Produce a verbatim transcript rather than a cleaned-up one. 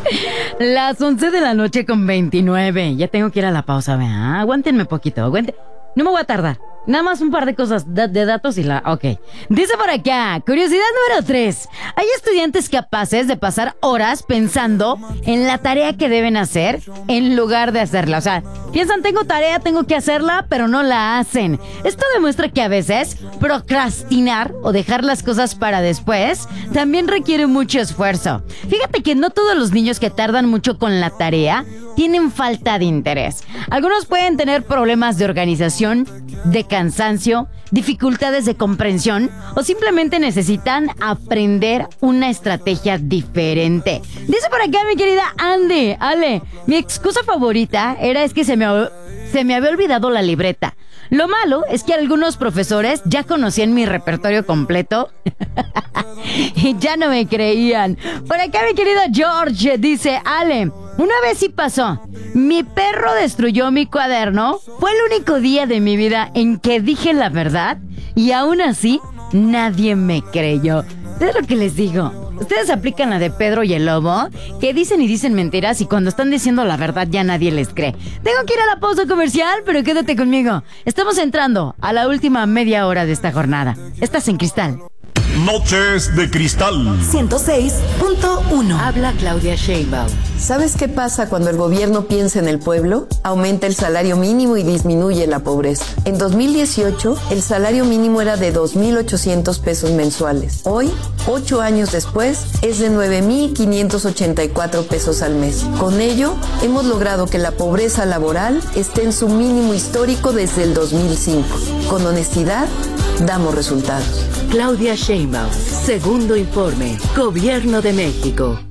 Las once de la noche con veintinueve. Ya tengo que ir a la pausa, ¿verdad? Aguántenme poquito, aguanten. No me voy a tardar. Nada más un par de cosas de, de datos y la... Ok. Dice por acá, curiosidad número tres. Hay estudiantes capaces de pasar horas pensando en la tarea que deben hacer en lugar de hacerla. O sea, piensan, tengo tarea, tengo que hacerla, pero no la hacen. Esto demuestra que a veces procrastinar o dejar las cosas para después también requiere mucho esfuerzo. Fíjate que no todos los niños que tardan mucho con la tarea tienen falta de interés. Algunos pueden tener problemas de organización, de cansancio, dificultades de comprensión o simplemente necesitan aprender una estrategia diferente. Dice por acá mi querida Andy, Ale, mi excusa favorita era es que se me, se me había olvidado la libreta. Lo malo es que algunos profesores ya conocían mi repertorio completo y ya no me creían. Por acá mi querido George dice, Ale, una vez sí pasó. Mi perro destruyó mi cuaderno. Fue el único día de mi vida en que dije la verdad y aún así nadie me creyó. Es lo que les digo. Ustedes aplican la de Pedro y el Lobo, que dicen y dicen mentiras y cuando están diciendo la verdad ya nadie les cree. Tengo que ir a la pausa comercial, pero quédate conmigo. Estamos entrando a la última media hora de esta jornada. Estás en Cristal. Noches de Cristal. ciento seis punto uno. Habla Claudia Sheinbaum. ¿Sabes qué pasa cuando el gobierno piensa en el pueblo? Aumenta el salario mínimo y disminuye la pobreza. En dos mil dieciocho, el salario mínimo era de dos mil ochocientos pesos mensuales. Hoy, ocho años después, es de nueve mil quinientos ochenta y cuatro pesos al mes. Con ello, hemos logrado que la pobreza laboral esté en su mínimo histórico desde el dos mil cinco. Con honestidad, damos resultados. Claudia Sheinbaum, segundo informe, Gobierno de México.